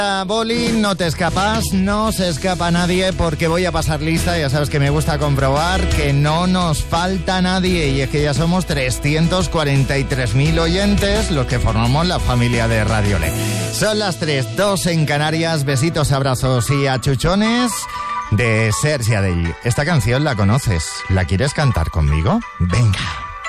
Boli, no te escapas, no se escapa nadie porque voy a pasar lista. Ya sabes que me gusta comprobar que no nos falta nadie y es que ya somos 343.000 oyentes los que formamos la familia de Radio Le. Son las 3:02 en Canarias. Besitos, abrazos y achuchones de Sergi Adell. Esta canción la conoces, ¿la quieres cantar conmigo? Venga.